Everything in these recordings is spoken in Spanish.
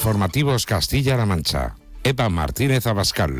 Informativos Castilla-La Mancha. Eva Martínez Abascal.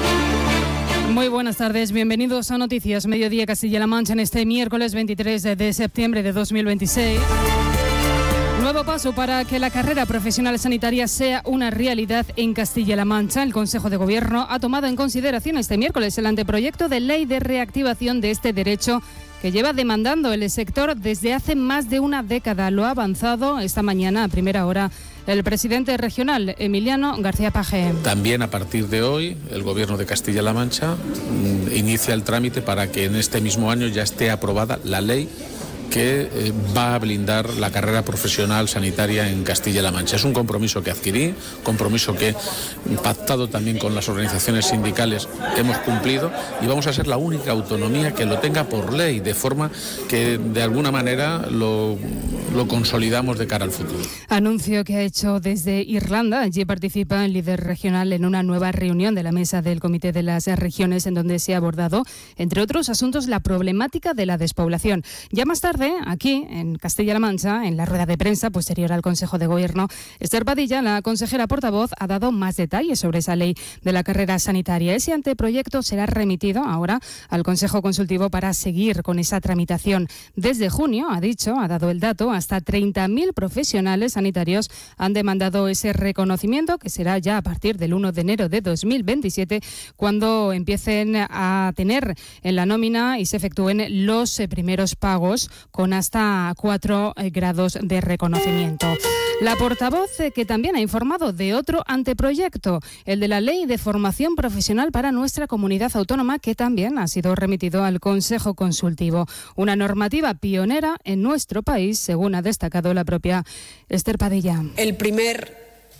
Muy buenas tardes, bienvenidos a Noticias Mediodía Castilla-La Mancha en este miércoles 23 de septiembre de 2026. Nuevo paso para que la carrera profesional sanitaria sea una realidad en Castilla-La Mancha. El Consejo de Gobierno ha tomado en consideración este miércoles el anteproyecto de ley de reactivación de este derecho que lleva demandando el sector desde hace más de una década. Lo ha avanzado esta mañana a primera hora el presidente regional, Emiliano García Paje. También a partir de hoy, el Gobierno de Castilla-La Mancha inicia el trámite para que en este mismo año ya esté aprobada la ley que va a blindar la carrera profesional sanitaria en Castilla-La Mancha. Es un compromiso que adquirí, compromiso que, pactado también con las organizaciones sindicales, hemos cumplido, y vamos a ser la única autonomía que lo tenga por ley, de forma que de alguna manera lo consolidamos de cara al futuro. Anuncio que ha hecho desde Irlanda. Allí participa el líder regional en una nueva reunión de la mesa del Comité de las Regiones, en donde se ha abordado, entre otros asuntos, la problemática de la despoblación. Ya más tarde, aquí en Castilla-La Mancha, en la rueda de prensa posterior al Consejo de Gobierno, Esther Padilla, la consejera portavoz, ha dado más detalles sobre esa ley de la carrera sanitaria. Ese anteproyecto será remitido ahora al Consejo Consultivo para seguir con esa tramitación. Desde junio, ha dado el dato, hasta 30.000 profesionales sanitarios han demandado ese reconocimiento, que será ya a partir del 1 de enero de 2027, cuando empiecen a tener en la nómina y se efectúen los primeros pagos con hasta 4 grados de reconocimiento. La portavoz que también ha informado de otro anteproyecto, el de la Ley de Formación Profesional para nuestra comunidad autónoma, que también ha sido remitido al Consejo Consultivo. Una normativa pionera en nuestro país, según ha destacado la propia Esther Padilla. El primer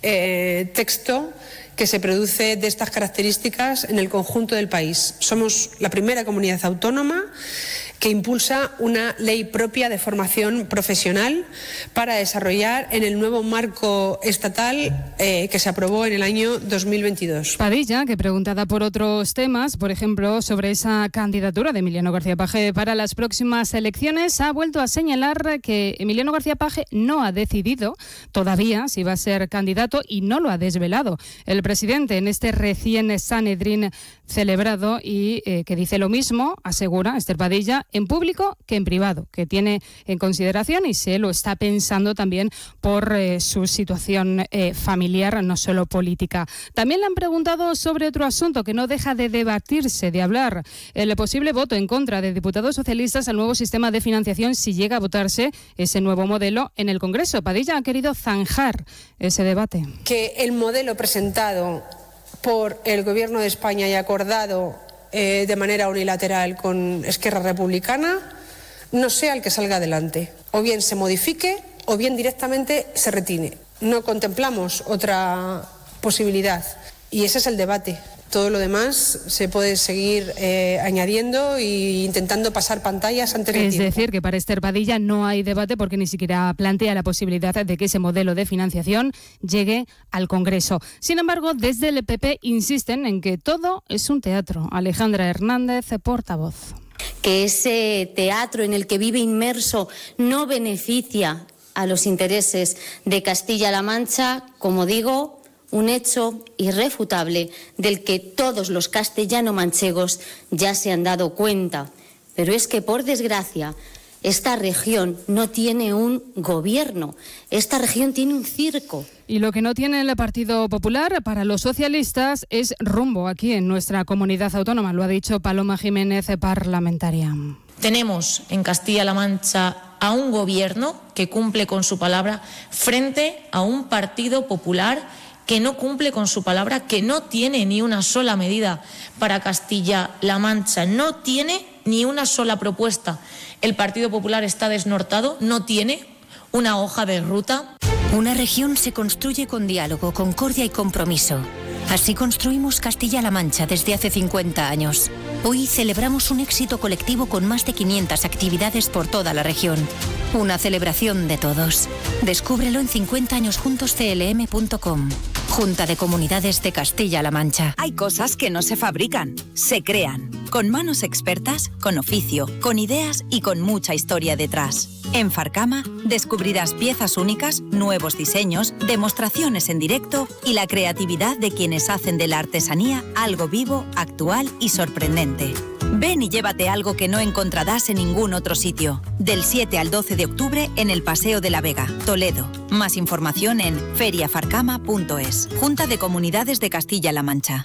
texto que se produce de estas características en el conjunto del país. Somos la primera comunidad autónoma que impulsa una ley propia de formación profesional para desarrollar en el nuevo marco estatal que se aprobó en el año 2022. Padilla, que preguntada por otros temas, por ejemplo, sobre esa candidatura de Emiliano García Paje para las próximas elecciones, ha vuelto a señalar que Emiliano García Paje no ha decidido todavía si va a ser candidato y no lo ha desvelado el presidente en este recién Sanedrín celebrado, y que dice lo mismo, asegura Esther Padilla, en público que en privado, que tiene en consideración y se lo está pensando también por su situación familiar, no solo política. También le han preguntado sobre otro asunto que no deja de debatirse, de hablar, el posible voto en contra de diputados socialistas al nuevo sistema de financiación si llega a votarse ese nuevo modelo en el Congreso. Padilla ha querido zanjar ese debate. Que el modelo presentado por el Gobierno de España y acordado de manera unilateral con Esquerra Republicana no sea el que salga adelante. O bien se modifique o bien directamente se retire. No contemplamos otra posibilidad y ese es el debate. Todo lo demás se puede seguir añadiendo e intentando pasar pantallas antes del tiempo. Es decir, que para Esther Padilla no hay debate porque ni siquiera plantea la posibilidad de que ese modelo de financiación llegue al Congreso. Sin embargo, desde el PP insisten en que todo es un teatro. Alejandra Hernández, portavoz. Que ese teatro en el que vive inmerso no beneficia a los intereses de Castilla-La Mancha, como digo, un hecho irrefutable del que todos los castellano-manchegos ya se han dado cuenta. Pero es que, por desgracia, esta región no tiene un gobierno, esta región tiene un circo. Y lo que no tiene el Partido Popular para los socialistas es rumbo aquí en nuestra comunidad autónoma, lo ha dicho Paloma Jiménez, parlamentaria. Tenemos en Castilla-La Mancha a un gobierno que cumple con su palabra frente a un Partido Popular que no cumple con su palabra, que no tiene ni una sola medida para Castilla-La Mancha, no tiene ni una sola propuesta. El Partido Popular está desnortado, no tiene una hoja de ruta. Una región se construye con diálogo, concordia y compromiso. Así construimos Castilla-La Mancha desde hace 50 años. Hoy celebramos un éxito colectivo con más de 500 actividades por toda la región. Una celebración de todos. Descúbrelo en 50añosjuntosclm.com. Junta de Comunidades de Castilla-La Mancha. Hay cosas que no se fabrican, se crean. Con manos expertas, con oficio, con ideas y con mucha historia detrás. En Farcama descubrirás piezas únicas, nuevos diseños, demostraciones en directo y la creatividad de quienes hacen de la artesanía algo vivo, actual y sorprendente. Ven y llévate algo que no encontrarás en ningún otro sitio. Del 7 al 12 de octubre en el Paseo de la Vega, Toledo. Más información en feriafarcama.es. Junta de Comunidades de Castilla-La Mancha.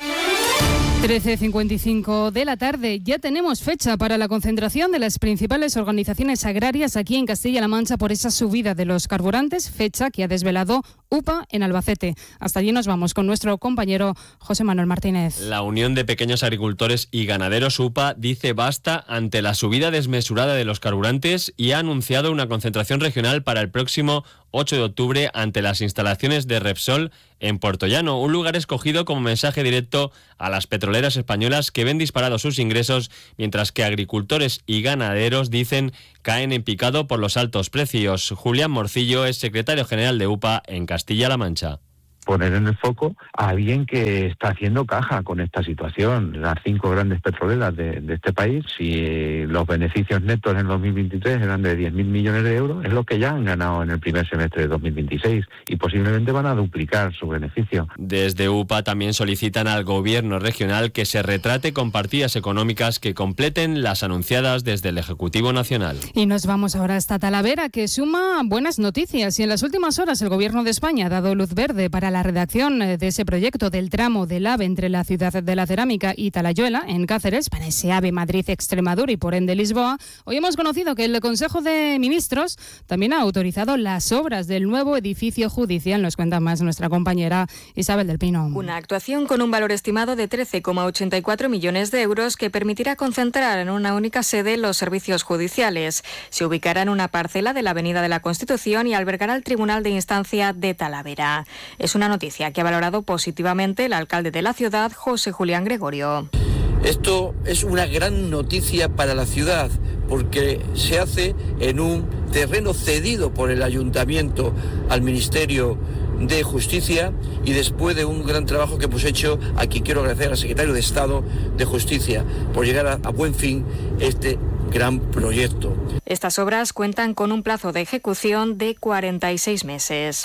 13:55 de la tarde. Ya tenemos fecha para la concentración de las principales organizaciones agrarias aquí en Castilla-La Mancha por esa subida de los carburantes, fecha que ha desvelado UPA en Albacete. Hasta allí nos vamos con nuestro compañero José Manuel Martínez. La Unión de Pequeños Agricultores y Ganaderos UPA dice basta ante la subida desmesurada de los carburantes y ha anunciado una concentración regional para el próximo 8 de octubre ante las instalaciones de Repsol en Puertollano, un lugar escogido como mensaje directo a las petroleras españolas que ven disparados sus ingresos, mientras que agricultores y ganaderos dicen caen en picado por los altos precios. Julián Morcillo es secretario general de UPA en Castilla-La Mancha. Poner en el foco a alguien que está haciendo caja con esta situación. Las 5 grandes petroleras de este país, si los beneficios netos en 2023 eran de 10.000 millones de euros, es lo que ya han ganado en el primer semestre de 2026 y posiblemente van a duplicar su beneficio. Desde UPA también solicitan al gobierno regional que se retrate con partidas económicas que completen las anunciadas desde el Ejecutivo Nacional. Y nos vamos ahora hasta Talavera, que suma buenas noticias. Y en las últimas horas el Gobierno de España ha dado luz verde para la redacción de ese proyecto del tramo del AVE entre la ciudad de la Cerámica y Talayuela, en Cáceres, para ese AVE Madrid-Extremadura y por ende Lisboa. Hoy hemos conocido que el Consejo de Ministros también ha autorizado las obras del nuevo edificio judicial. Nos cuenta más nuestra compañera Isabel del Pino. Una actuación con un valor estimado de 13,84 millones de euros que permitirá concentrar en una única sede los servicios judiciales. Se ubicará en una parcela de la Avenida de la Constitución y albergará el Tribunal de Instancia de Talavera. Es una noticia que ha valorado positivamente el alcalde de la ciudad, José Julián Gregorio. Esto es una gran noticia para la ciudad porque se hace en un terreno cedido por el ayuntamiento al Ministerio de Justicia y después de un gran trabajo que hemos hecho, a quien quiero agradecer al secretario de Estado de Justicia por llegar a buen fin este gran proyecto. Estas obras cuentan con un plazo de ejecución de 46 meses.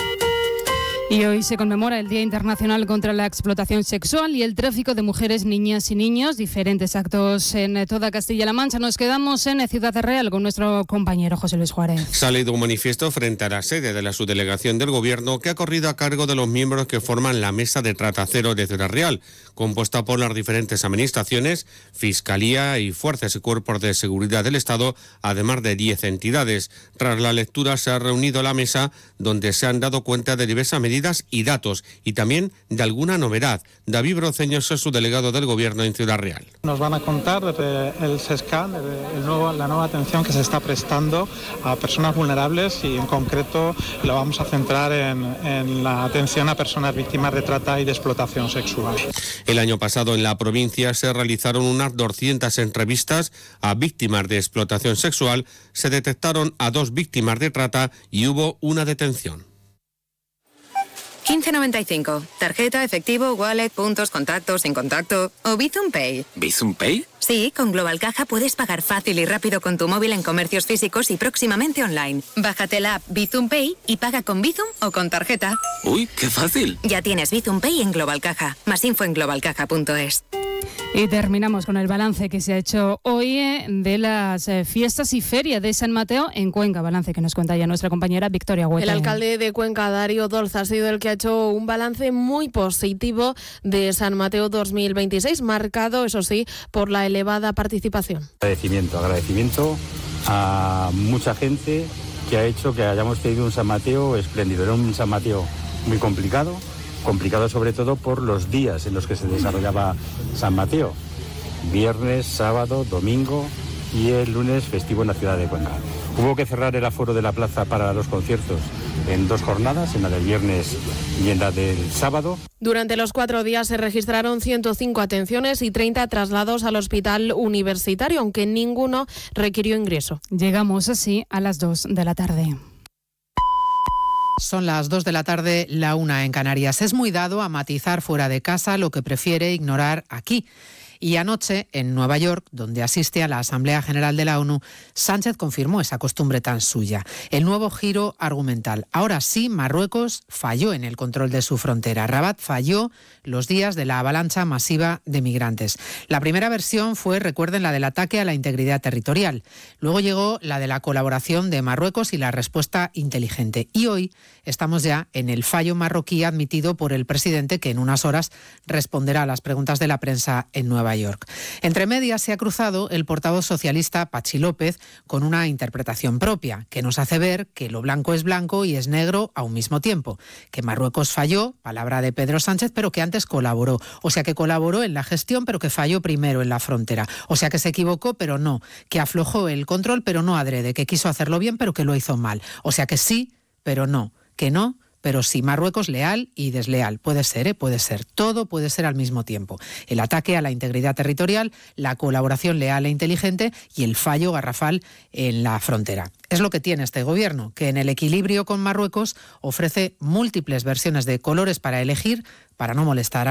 Y hoy se conmemora el Día Internacional contra la Explotación Sexual y el Tráfico de Mujeres, Niñas y Niños. Diferentes actos en toda Castilla-La Mancha. Nos quedamos en Ciudad Real con nuestro compañero José Luis Juárez. Se ha leído un manifiesto frente a la sede de la subdelegación del Gobierno que ha corrido a cargo de los miembros que forman la Mesa de Trata Cero de Ciudad Real, compuesta por las diferentes administraciones, Fiscalía y Fuerzas y Cuerpos de Seguridad del Estado, además de 10 entidades. Tras la lectura se ha reunido la mesa, donde se han dado cuenta de diversas medidas y datos y también de alguna novedad. David Broceño es su delegado del Gobierno en Ciudad Real. Nos van a contar el SESCAN, la nueva atención que se está prestando a personas vulnerables y en concreto lo vamos a centrar en la atención a personas víctimas de trata y de explotación sexual. El año pasado en la provincia se realizaron unas 200 entrevistas a víctimas de explotación sexual, se detectaron a 2 víctimas de trata y hubo una detención. 15.95. Tarjeta, efectivo, wallet, puntos, contactos, sin contacto o Bizum Pay. ¿Bizum Pay? Sí, con Global Caja puedes pagar fácil y rápido con tu móvil en comercios físicos y próximamente online. Bájate la app Bizum Pay y paga con Bizum o con tarjeta. ¡Uy, qué fácil! Ya tienes Bizum Pay en Global Caja. Más info en globalcaja.es. Y terminamos con el balance que se ha hecho hoy de las fiestas y feria de San Mateo en Cuenca. Balance que nos cuenta ya nuestra compañera Victoria Huete. El alcalde de Cuenca, Darío Dolz, ha sido el que ha hecho un balance muy positivo de San Mateo 2026, marcado, eso sí, por la elevada participación. Agradecimiento a mucha gente que ha hecho que hayamos tenido un San Mateo espléndido. Era un San Mateo muy complicado sobre todo por los días en los que se desarrollaba San Mateo. Viernes, sábado, domingo y el lunes festivo en la ciudad de Cuenca. Hubo que cerrar el aforo de la plaza para los conciertos en 2 jornadas, en la del viernes y en la del sábado. Durante los 4 días se registraron 105 atenciones y 30 traslados al hospital universitario, aunque ninguno requirió ingreso. Llegamos así a las 2 de la tarde. Son las 2 de la tarde, la 1 en Canarias. Es muy dado a matizar fuera de casa lo que prefiere ignorar aquí. Y anoche, en Nueva York, donde asiste a la Asamblea General de la ONU, Sánchez confirmó esa costumbre tan suya. El nuevo giro argumental. Ahora sí, Marruecos falló en el control de su frontera. Rabat falló los días de la avalancha masiva de migrantes. La primera versión fue, recuerden, la del ataque a la integridad territorial. Luego llegó la de la colaboración de Marruecos y la respuesta inteligente. Y hoy estamos ya en el fallo marroquí admitido por el presidente, que en unas horas responderá a las preguntas de la prensa en Nueva York. Entre medias se ha cruzado el portavoz socialista Patxi López con una interpretación propia, que nos hace ver que lo blanco es blanco y es negro a un mismo tiempo. Que Marruecos falló, palabra de Pedro Sánchez, pero que antes colaboró. O sea, que colaboró en la gestión, pero que falló primero en la frontera. O sea, que se equivocó, pero no. Que aflojó el control, pero no adrede. Que quiso hacerlo bien, pero que lo hizo mal. O sea, que sí, pero no. Que no, pero sí. Marruecos leal y desleal. Puede ser, puede ser. Todo puede ser al mismo tiempo. El ataque a la integridad territorial, la colaboración leal e inteligente y el fallo garrafal en la frontera. Es lo que tiene este gobierno, que en el equilibrio con Marruecos ofrece múltiples versiones de colores para elegir, para no molestar a